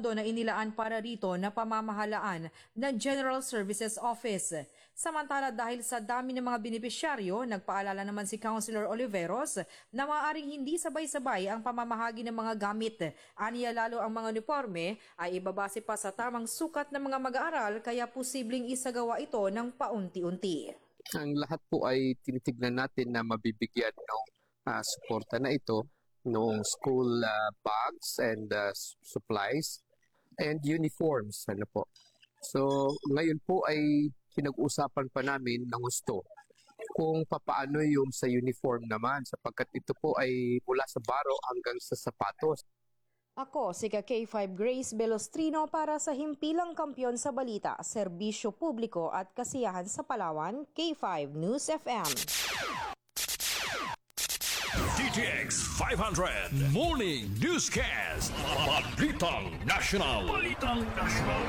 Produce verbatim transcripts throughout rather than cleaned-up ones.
pondo na inilaan para rito na pamamahalaan ng General Services Office. Samantala dahil sa dami ng mga benepisyaryo, nagpaalala naman si Councilor Oliveros na maaaring hindi sabay-sabay ang pamamahagi ng mga gamit. Aniya lalo ang mga uniforme ay ibabase pa sa tamang sukat ng mga mag-aaral kaya posibleng isagawa ito ng paunti-unti. Ang lahat po ay tinitignan natin na mabibigyan ng uh, suporta na ito noong school uh, bags and uh, supplies and uniforms. Ano po. So ngayon po ay pinag-usapan pa namin ng gusto kung papaano yung sa uniform naman sapagkat ito po ay mula sa baro hanggang sa sapatos. Ako si K five Grace Belostrino para sa himpilang kampyon sa balita, serbisyo publiko at kasiyahan sa Palawan, K five News F M. D T X five hundred Morning Newscast. Balitang National. Balitang National.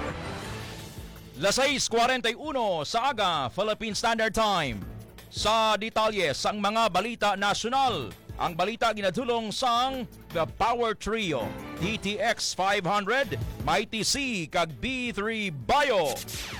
Las seis cuarenta y uno sa aga, Philippine Standard Time. Sa detalye sang mga balita nasyonal, ang balita ginadulong sang The Power Trio, D T X five hundred, Mighty C kag B three Bio.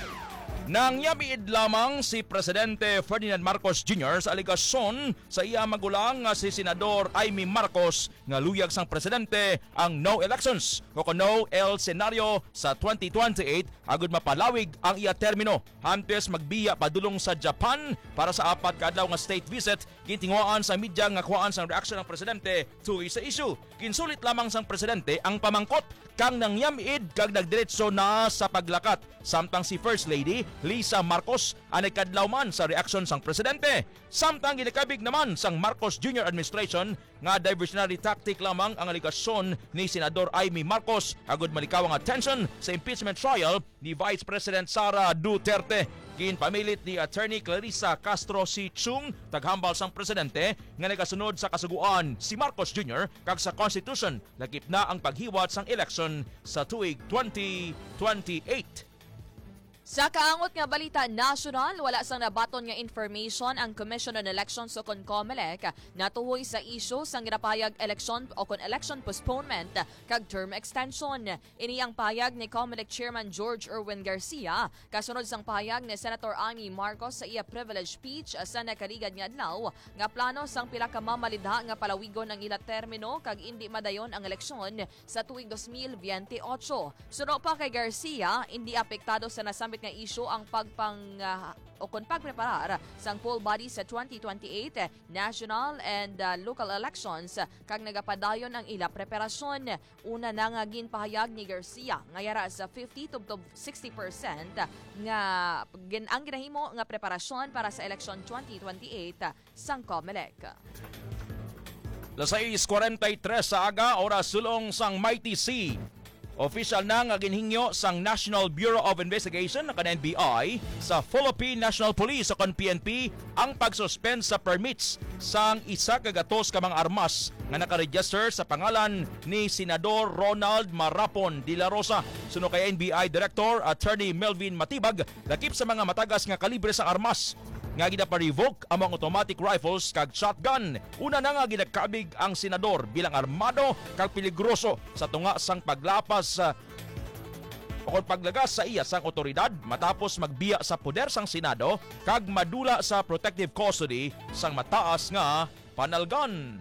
Nangyamiid lamang si Presidente Ferdinand Marcos Junior sa aligasyon sa iya magulang nga si Senador Amy Marcos nga luyag sang presidente ang no elections o no el senaryo sa twenty twenty-eight agud mapalawig ang iya termino. Hantes magbiya padulong sa Japan para sa apat ka adlaw nga state visit, gintingwaan sa media nga kuhaan sang reaksyon ng presidente tuoy sa issue. Kinsulit lamang sang presidente ang pamangkot kang nangyamiid kag nagdiretso na sa paglakat. Samtang si First Lady Lisa Marcos ang nagkadlaw man sa reaksyon sang presidente. Samtang ginakabig naman sang Marcos Junior Administration nga diversionary tactic lamang ang aligasyon ni Senador Amy Marcos agud malikaw ang attention sa impeachment trial ni Vice President Sara Duterte. Ginpamilit ni Attorney Clarissa Castro C. Chung, taghambal sang presidente nga nagasunod sa kasuguan si Marcos Junior kag sa Constitution lakip na ang paghiwat sang election sa tuig twenty twenty-eight. Sa kaangot nga balita nasyonal, wala sang nabaton nga information ang Commission on Elections o kon COMELEC natuhoy sa isyu sang ginapayag election o kon election postponement kag term extension. Ini ang payag ni COMELEC Chairman George Erwin Garcia kasunod sang payag ni Senator Amy Marcos sa iya privilege speech sa nakaligad nga adlaw nga plano sang pila ka mamalidha nga palawigon ang ila termino kag indi madayon ang eleksyon sa tuig twenty twenty-eight. Suno pa kay Garcia, hindi apektado sa nasambit nga isyu ang pagpang uh, o kon pagpreparar sang poll body sa twenty twenty-eight national and uh, local elections kag nagapadayon ang ila preparasyon. Una na nga ginpahayag ni Garcia nga yara sa fifty to sixty percent nga gin ang ginahimo nga preparasyon para sa election twenty twenty-eight sang COMELEC. Las seis cuarenta y tres sa aga, oras sulong sang Mighty C. Official na nga ginhingyo sang National Bureau of Investigation na kan N B I sa Philippine National Police o kan P N P ang pagsuspend sa permits sang isa kagatos ka mga armas nga nakaregister sa pangalan ni Senador Ronald Marapon de la Rosa. Suno kay N B I Director Attorney Melvin Matibag, lakip sa mga matagas nga kalibre sa armas nga gina-revoke ang mga automatic rifles kag shotgun. Una na nga ginakabig ang senador bilang armado kag peligroso sa tunga sang paglapas uh, o paglagas sa iya sang otoridad matapos magbiya sa poder sang Senado kag madula sa protective custody sang mataas nga panalgan.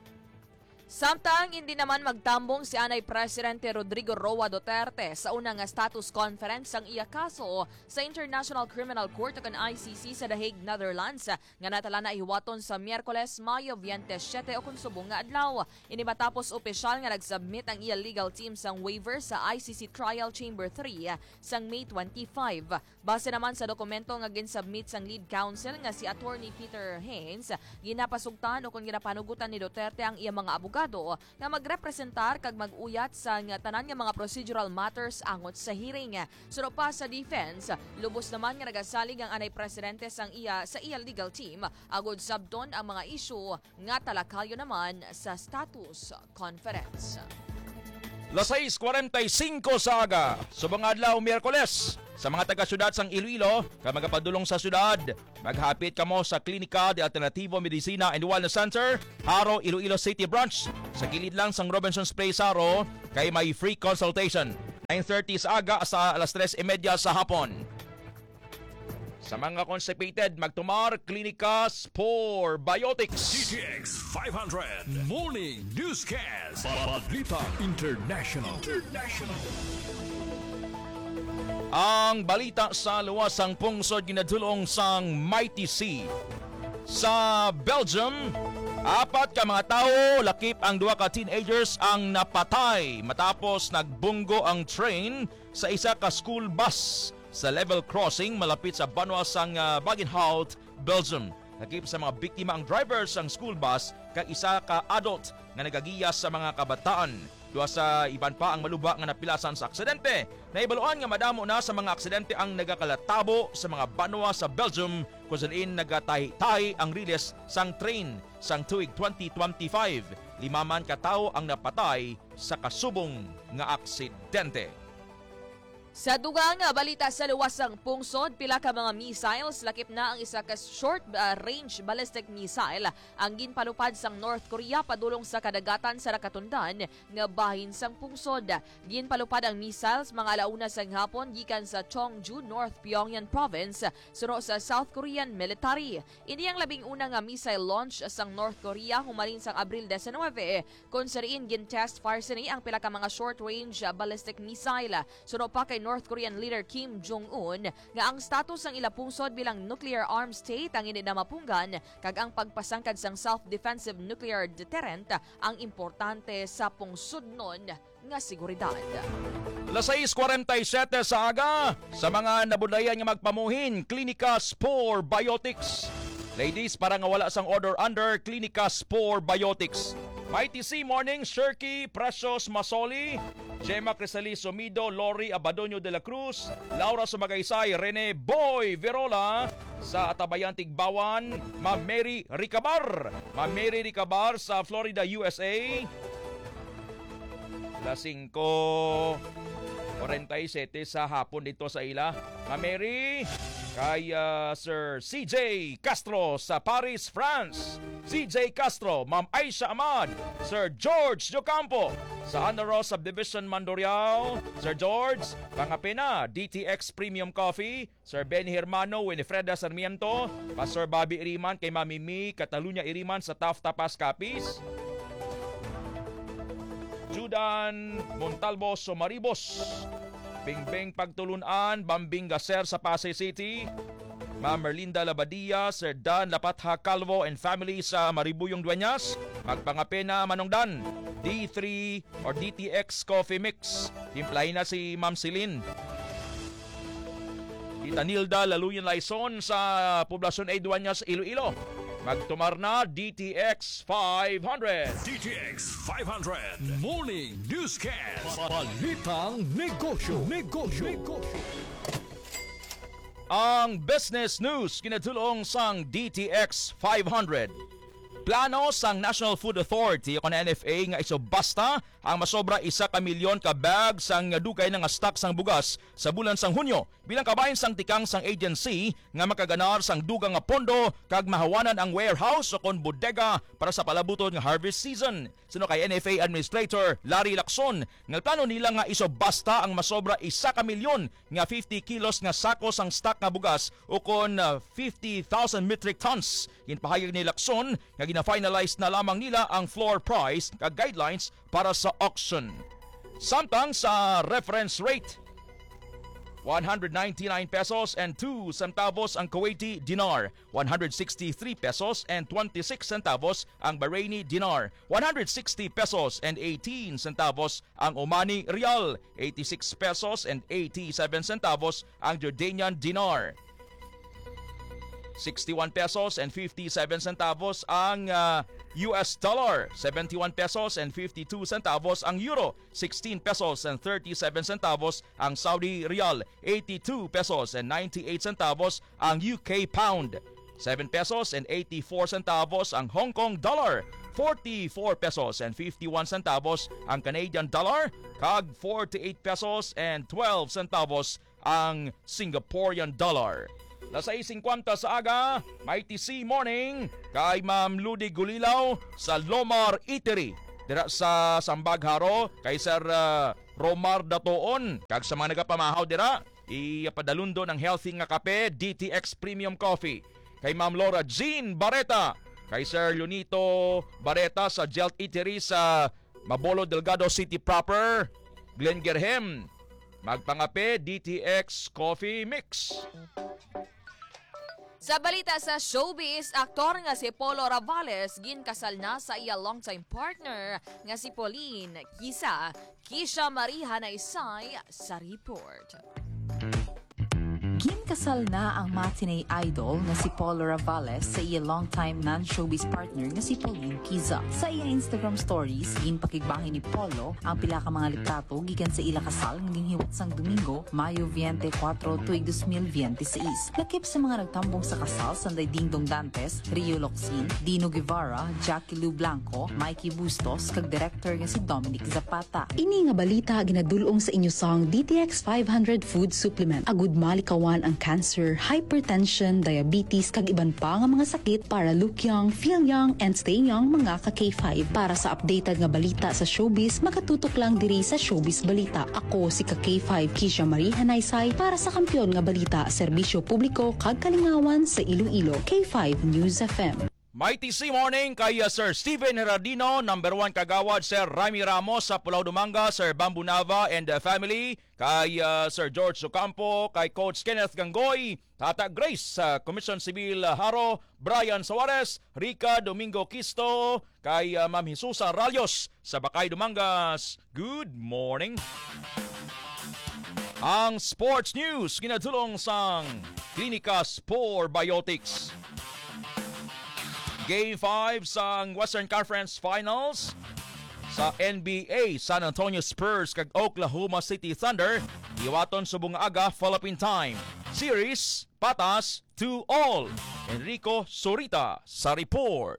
Samtang hindi naman magtambong si Anay Presidente Rodrigo Roa Duterte sa unang status conference ang iya kaso sa International Criminal Court o I C C sa The Hague, Netherlands nga natala na iwaton sa Miyerkules, Mayo twenty-seven o kung subong nga adlaw. Ini matapos opisyal nga nagsubmit ang iya legal team sang waiver sa I C C Trial Chamber three sang May twenty-five. Base naman sa dokumento nga ginsubmit sang lead counsel nga si Attorney Peter Haynes, ginapasugtan o kung ginapanugutan ni Duterte ang iya mga abogado nga magrepresentar kag mag-uyat sa nga tanan nga mga procedural matters angot sa hearing. Suno pa sa defense, lubos naman nga nagasalig ang Anay Presidente sang iya sa iya legal team agud sabton ang mga isyu nga talakayo naman sa status conference. Las seis cuarenta y cinco sa aga, subong adlaw Miyerkules. Sa mga taga-syudad sang Iloilo, ka magapadulong sa syudad, maghapit kamo sa Klinika de Alternativo Medicina and Wellness Center, Haro, Iloilo City Branch. Sa kilid lang sang Robinson's Place, Haro, kay may free consultation. nine thirty sa aga sa alas tres thirty sa hapon. Sa mga constipated, magtumar, Klinika Spore Biotics. D T X five hundred Morning Newscast. Balitang International. International. Ang balita sa luwasang pungsod ginadulong sang Mighty Sea. Sa Belgium, apat ka mga tao, lakip ang duha ka teenagers ang napatay matapos nagbunggo ang train sa isa ka school bus sa level crossing malapit sa banwa sang uh, Bagenhout, Belgium. Lakip sa mga biktima ang driver sang school bus kag isa ka adult nga nagagiyas sa mga kabataan. Duha sa iban pa ang maluba nga napilasan sa aksidente. Naibaluan nga madamo na sa mga aksidente ang nagakalatabo sa mga banwa sa Belgium kung saan nagatahi-tahi ang riles sang train sang tuig twenty twenty-five. Lima man ka tawo ang napatay sa kasubong nga aksidente. Sa dugang nga balita sa luwasang pungsod, pila ka mga missiles lakip na ang isa ka short uh, range ballistic missile ang ginpalupad sang North Korea padulong sa kadagatan sa nakatundan nga bahin sang pungsod. Ginpalupad ang missiles mga alauna sang hapon gikan sa Cheongju, North Pyongyang Province suro sa South Korean military. Ini ang labing una nga missile launch sang North Korea humalin sang Abril nineteen kung sariin gin-test fire sini ang pila ka mga short range uh, ballistic missile. Suro pa kay North Korean leader Kim Jong-un nga ang status ng ila pungsod bilang nuclear armed state ang hindi na mapunggan kag ang pagpasangkad sang self-defensive nuclear deterrent ang importante sa pungsodnon nga seguridad. alas sais forty-seven sa aga sa mga nabudlayan nga magpamuhin, Klinika Spore Biotics. Ladies, para nga wala sang order under Klinika Spore Biotics. Mighty Sea Morning, Shirky Precious Masoli, Gemma Crisali Sumido, Lori Abadonio de la Cruz, Laura Sumagaysay, Rene Boy Verola sa Atabayan Tigbawan, Ma'am Mary Ricabar, Ma'am Mary Ricabar sa Florida, U S A. alas cinco forty-seven sa hapon dito sa ila. Ma'am Mary, kay uh, Sir C J Castro sa Paris, France. C J Castro, Ma'am Aisha Ahmad, Sir George Jocampo sa Anaros Subdivision Mandoriao. Sir George, Pangapena, D T X Premium Coffee, Sir Benny Hermano, Winifreda Sarmiento, Pastor Bobby Iriman kay Mami Mi, Catalunya Iriman sa Taft Tapas Capis. Judan Montalvo Somaribos, Bingbing Pagtulunan, Bambing Gaser sa Pasay City, Ma'am Merlinda Labadia, Sir Dan Lapatha Calvo and family sa Maribuyong Dueñas, Magpangapena Manongdan, D three or D T X Coffee Mix, timplahin na si Ma'am Celine. Tita Nilda Laluyan Laison sa Poblacion A Dueñas, Iloilo. Magtumar na D T X five hundred. D T X five hundred Morning Newscast. Balitang Negosyo. Negosyo. Negosyo. Ang business news kinatulong sang D T X five hundred. Plano sang National Food Authority o N F A nga isobasta ang masobra isa ka milyon ka bag sang dugay nga stock sang bugas sa bulan sang Hunyo bilang kabahin sang tikang sang agency nga makaganar sang dugang nga pondo kag mahawanan ang warehouse o kon bodega para sa palabuton nga harvest season. Sino kay N F A Administrator Larry Lacson nga plano nila nga isobasta ang masobra isa ka milyon nga fifty kilos nga sako sang stock nga bugas o kon uh, fifty thousand metric tons. Ginpahayag ni Lacson nga gina-finalize na lamang nila ang floor price kag guidelines para sa auction. Samtang sa reference rate, one hundred ninety-nine pesos and two centavos ang Kuwaiti dinar, one hundred sixty-three pesos and twenty-six centavos ang Bahraini dinar, one hundred sixty pesos and eighteen centavos ang Omani rial, eighty-six pesos and eighty-seven centavos ang Jordanian dinar, sixty-one pesos and fifty-seven centavos ang uh, U S dollar, seventy-one pesos and fifty-two centavos ang euro, sixteen pesos and thirty-seven centavos ang Saudi rial, eighty-two pesos and ninety-eight centavos ang U K pound, seven pesos and eighty-four centavos ang Hong Kong dollar, forty-four pesos and fifty-one centavos ang Canadian dollar, kag forty-eight pesos and twelve centavos ang Singaporean dollar. alas sais fifty sa aga, Mighty Sea Morning, kay Ma'am Ludi Gulilaw sa Lomar Eatery. Dira sa Sambagharo, kay Sir uh, Romar Datoon. Kag sa mga nagapamahaw dira, ipadalundo ng healthy nga kape, D T X Premium Coffee. Kay Ma'am Laura Jean Barreta, kay Sir Lunito Barreta sa Jelt Eatery sa Mabolo Delgado City proper, Glen Gerhem. Magpangape, D T X Coffee Mix. Sa balita sa showbiz, aktor nga si Polo Ravales ginkasal na sa iya longtime partner nga si Pauline Kisa Kisha Maria na isay sa report. Ginkasal na ang matinee idol na si Polo Ravales sa iya longtime non-showbiz partner na si Pauline Kiza. Sa iya Instagram stories, ginpakigbahin ni Polo ang pila ka mga litrato gikan sa ila kasal nga ginhiwat sang Domingo, Mayo twenty-four tuig two thousand twenty-six. Lakip sa mga nagtambong sa kasal sanday Dingdong Dantes, Rio Locsin, Dino Guevara, Jackie Lou Blanco, Mikey Bustos kag director nga si Dominic Zapata. Ini nga balita ginadulong sa inyo sang D T X five hundred food supplement. Agud malikawan ang cancer, hypertension, diabetes kag iban pa nga mga sakit para look young, feel young, and stay young mga ka K five. Para sa updated nga balita sa showbiz, makatutok lang diri sa Showbiz Balita. Ako si ka K five Kisha Marie Hanaysay para sa Kampiyon nga Balita, Serbisyo Publiko kag Kalingawan sa Iloilo. K five News F M. Mighty C Morning kay uh, Sir Steven Herardino, number one kagawad Sir Rami Ramos sa Pulau Dumanga, Sir Bambu Nava and the family, kay uh, Sir George Ocampo, kay Coach Kenneth Gangoy, Tata Grace sa uh, Commission Civil uh, Haro, Brian Suarez, Rica Domingo Kisto, kay uh, Ma'am Jesusa Ralios sa Bakay Dumangas. Good morning. Ang sports news ginadulong sang Klinika Spore Biotics. Game five sa Western Conference Finals sa N B A, San Antonio Spurs kag Oklahoma City Thunder iwaton subong aga Philippine time. Series patas to all. Enrico Sorita sa report.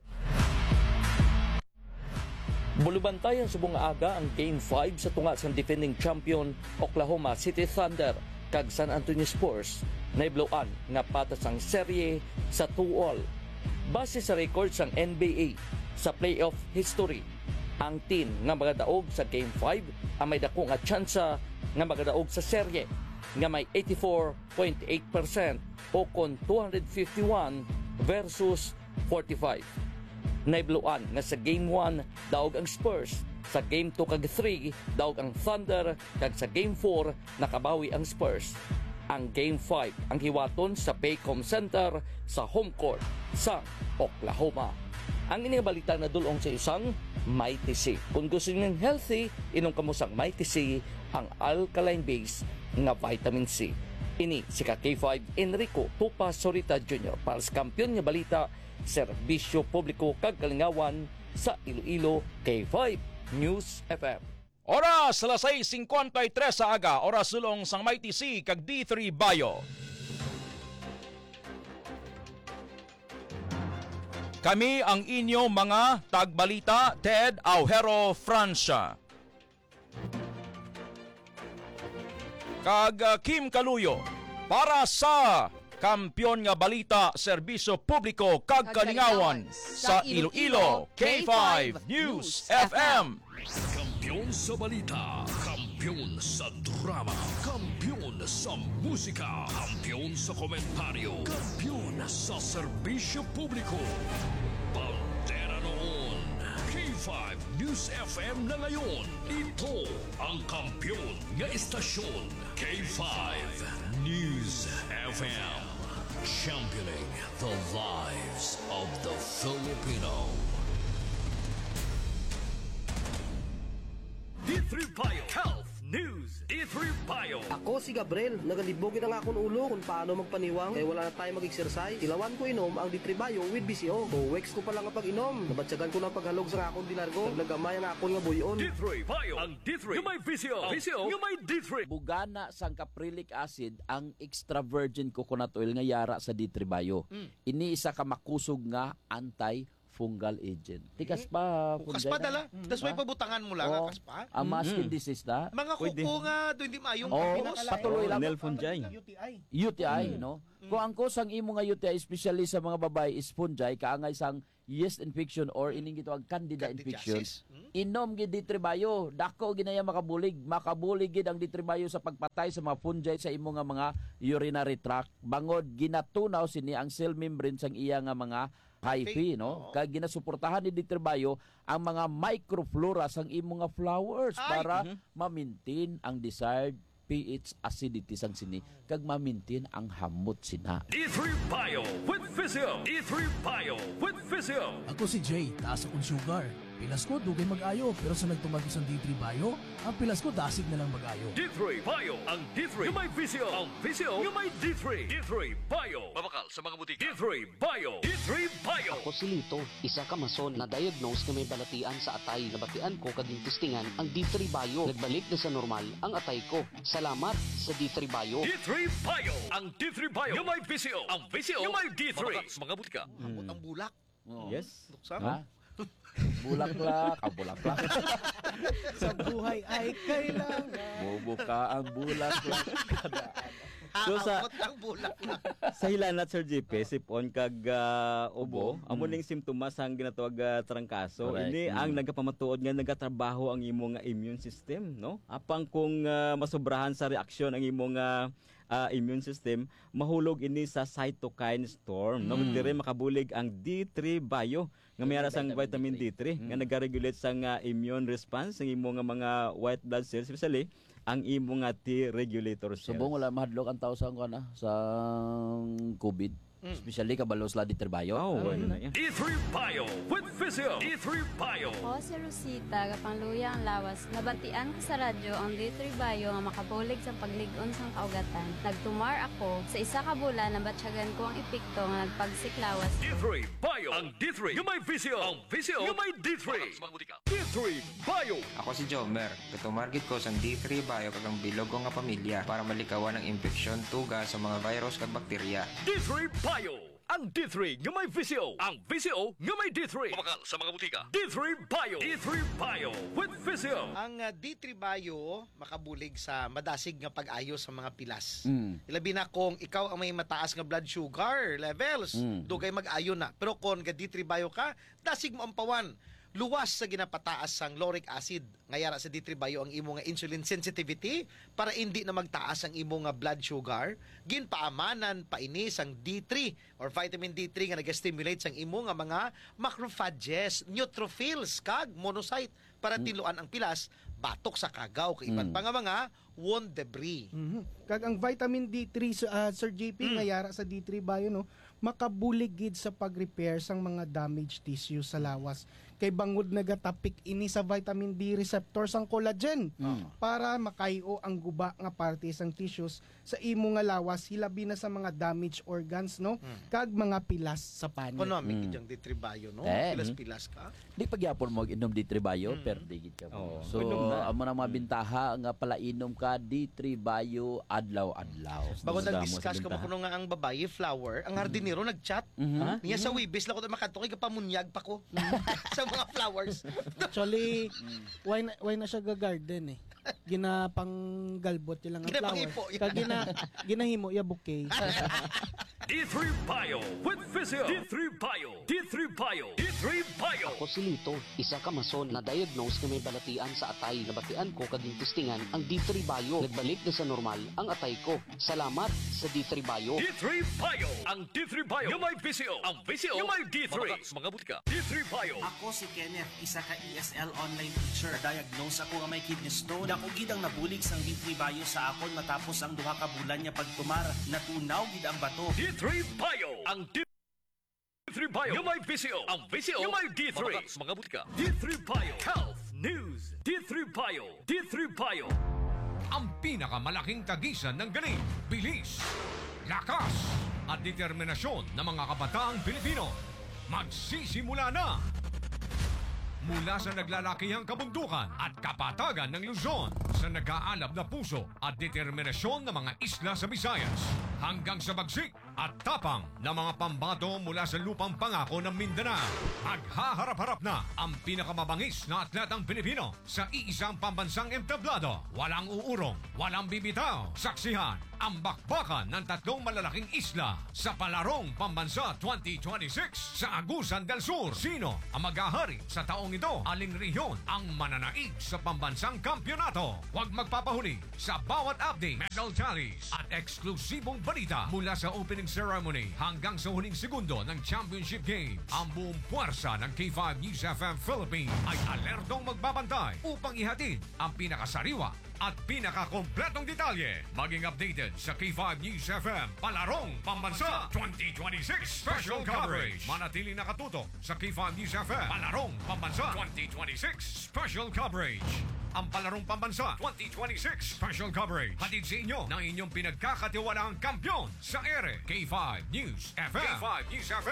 Bulubantayan subong aga ang Game five sa tunga sa defending champion Oklahoma City Thunder kag San Antonio Spurs. Naibloan nga patas ang serye sa two all. Base sa record sang N B A sa playoff history, ang team nga magadaog sa Game five ang may dako nga tsansa nga magadaog sa serye nga may eighty-four point eight percent o kon two hundred fifty-one versus forty-five. Naibluan nga sa Game one daog ang Spurs, sa Game two kag three daog ang Thunder, kag sa Game four nakabawi ang Spurs. Ang Game five ang hiwaton sa Paycom Center sa home court sa Oklahoma. Ang ining balita na dulong sa isang Mighty C. Kung gusto niyo ng healthy, inom kamo sang Mighty C, ang alkaline base nga vitamin C. Ini si ka K five Enrico Tupa Sorita Junior para sa Kampiyon nga Balita, Serbisyo Publiko kag Kalingawan sa Iloilo. K five News F M. Oras alas sais fifty-three sa aga, oras sulong sang Mighty C kag D three Bayo. Kami ang inyo mga tagbalita, Ted Aujero Francia. Kag uh, Kim Kaluyo para sa Kampiyon nga Balita, Serbisyo Publiko kag Kalingawan sa Iloilo. K five News F M. Kampiyon sa balita, kampiyon sa drama, kampiyon sa musika, kampiyon sa komentaryo, kampiyon sa serbisyo publiko. Bandera noon, K five News F M na ngayon. Ito ang kampiyon nga istasyon, K five News F M. Championing the lives of the Filipino. D three Bio Health News. D three Bio. Ako si Gabriel, nagalibogin ang akong ulo kung paano magpaniwang kaya wala na tayo mag-exercise. Ilawan ko inom ang D three Bio with B C O. two weeks ko pa lang ang pag-inom. Nabatsagan ko ng paghalog sa akong dilargo. Naglagamay ang akong nga buyon. D three Bio. Ang D three. Yung may B C O. B C O. Yung may D three. Bugana sang caprylic acid ang extra virgin coconut oil nga yara sa D three Bio. Mm. Ini isa ka makusog nga anti fungal agent. Tikas pa. Bukas pa dala. Tapos may pabutangan mo lang, Oh, kas pa. ang masking disease na. Mga kuko nga, doon di maayong Oh, pagpinakalain. patuloy lang. Nel fungi. U T I. U T I, no? Kung ang cause ang imo nga U T I, especially sa mga babae, is fungi, kaangay sang yeast infection or ining gitawag candida infection, Candidiasis. inom gid ditribayo, dako ginaya makabulig, makabulig gid ang ditribayo sa pagpatay sa mga fungi sa imo nga mga urinary tract. Bangod ginatunaw sini ang cell membrane sang iya nga mga hyphae, no? Kag ginasuportahan ni ditribayo ang mga microflora sang imo nga flowers para ma-maintain ang desired pH acidity sang sini kag ma-maintain ang hamot sina. D three Bio with Physio. D three Bio with Physio. Ako si Jay, taas akong sugar. Pilas ko, dugay mag-ayo. Pero sa nagtumagos ang D three Bio, ang pilas ko, dasig na lang mag-ayo. D three Bio. Ang D three yung may Physio. Ang Physio yung may D three. D three Bio. Mabakal sa mga butika. D three Bio. D three Bio. Ako si Lito, isa ka mason na diagnose na may balatian sa atay. Nabatian ko kaging testingan ang D three Bio. Nagbalik na sa normal ang atay ko. Salamat sa D three Bio. D three Bio. Ang D three Bio yung may Physio. Ang Physio yung may D three. Mabakal sa mga butika. Hamot ang bulak. Yes. Luksa. Ha? Bulaklak, ang bulaklak. Sa buhay ay kailangan. Bubuka ang bulaklak. So sa Hamot ang bulak na. sa hilanat Sir J P sipon kag uh, ubo, amo ning simptomas ang ginatawag uh, trangkaso. Correct. Ini ang nagapamatuod nga nagatrabaho ang imo nga immune system, no? Apang kung uh, masobrahan sa reaksyon ang imo nga uh, immune system, mahulog ini sa cytokine storm, no? Mm. Dire makabulig ang D three Bio nga mayara sang vitamin D three nga nagaregulate sang uh, immune response ng imo nga mga white blood cells, especially ang imo nga T regulator cells. Subong wala mahadlok ang tao sa ano sa COVID. Especially kabalos la di trabayo. Oh, wala na yan. D three Bio with Physio. D three Bio. Ako si Rosita, kapangluya ang lawas. Nabatian ko sa radyo ang D three Bio nga makabulig sa pagligon sang kaugatan. Nagtumar ako sa isa ka bulan na batsyagan ko ang epekto nga nagpagsiklawas. D three Bio. Ang D three yung may Physio. Ang Physio yung may D three. D three Bio. Ako si Jomer. Katumargit ko sa D three Bio kagang bilog ko nga pamilya para malikawan ang infeksyon, tuga sa mga virus kag bakterya. D three Bio. Ang D three nga may Physio. Ang Physio nga may D three. Mabakal sa mga butika. D three Bio. D three Bio with Physio. Ang uh, D three Bio makabulig sa madasig nga pag-ayo sa mga pilas. Mm. Ilabi na kung ikaw ang may mataas nga blood sugar levels, Mm. dugay mag-ayo na. Pero kung ga D three Bio ka, dasig mo ang pawan. Luwas sa ginapataas sang lauric acid. Ngayara sa D three Bio ang imo nga insulin sensitivity para hindi na magtaas ang imo nga blood sugar. Ginpaamanan pa ini sang D three or vitamin D three nga nag-stimulate sang imo nga mga macrophages, neutrophils kag monocyte para tiluan ang pilas batok sa kagaw kay iban Mm. pa nga mga wound debris. Mhm. Kag ang vitamin D three sa uh, Sir J P ngayara sa D three Bio no, makabulig gid sa pag-repair sang mga damaged tissue sa lawas. Kay bangod nagatapik ini sa vitamin D receptor sang collagen para makayo ang guba nga parte sang tissues sa imo nga lawas hilabi na sa mga damaged organs no kag mga pilas sa panit. Economic Mm. mm. D three Bio no. Eh. Pilas-pilas ka. Di pagyapon mo inom D three Bio, pero digit ka mo. Oo. So, Inom na. amo na mga bintaha nga pala inom ka D three Bio adlaw-adlaw. Bago Damo nag-discuss sa ka bintahan. kuno nga ang babae flower, ang hardinero nag-chat. Mhm. Niya sa Wibis lako makadto kay kapamunyag pa ko sa mga flowers. Actually, why na, why na siya ga-garden eh. Ginapang galbot yung lang ang Ginapangipo, flowers. yan. Kag gina, ginahimo ya bouquet. D three Bio with Physio. D three Bio. D three Bio. D three Bio. Ako si Lito, isa ka mason na diagnose na may balatian sa atay. Nabatian ko kaging testingan ang D three Bio. Nagbalik na sa normal ang atay ko. Salamat sa D three Bio. D three Bio. Ang D three Bio yung may Physio. Ang Physio yung may D three. Mabakal sa mga butika. D three Bio. Ako si Kenneth, isa ka E S L online teacher. Diagnose ako nga may kidney stone. Dako gid ang nabulig sang D three Bio sa akon matapos ang duha ka bulan niya pagtumar. Natunaw gid ang bato. D three Bio. Ang D three Bio yung may Physio. Ang Physio yung may D three. Mabakal sa mga butika. D three Bio. Health News. D three Bio. D three Bio. Ang pinakamalaking tagisan ng galing, bilis, lakas at determinasyon ng mga kabataang Pilipino. Magsisimula na! Mula sa naglalakihang kabundukan at kapatagan ng Luzon, sa nag-aalab na puso at determinasyon ng mga isla sa Visayas, hanggang sa bagsik at tapang na mga pambato mula sa lupang pangako ng Mindanao. Maghaharap-harap na ang pinakamabangis na atletang Pilipino sa iisang pambansang entablado. Walang uurong, walang bibitaw. Saksihan ang bakbakan ng tatlong malalaking isla sa Palarong Pambansa twenty twenty-six sa Agusan del Sur. Sino ang maghahari sa taong ito? Aling rehiyon ang mananaig sa pambansang kampyonato? Huwag magpapahuli sa bawat update, medal tallies at eksklusibong balita mula sa opening ceremony hanggang sa huling segundo ng championship game. Ang buong puwersa ng K five News F M Philippines ay alertong magbabantay upang ihatid ang pinakasariwa at pinakakompletong detalye. Maging updated sa K five News F M Palarong Pambansa twenty twenty-six Special Coverage. Manatili nakatutok sa K five News F M Palarong Pambansa twenty twenty-six Special Coverage. Ang Palarong Pambansa twenty twenty-six Special Coverage. Hatid sa inyo ng inyong pinagkakatiwalaang kampyon sa ere. K five News F M. K five News F M.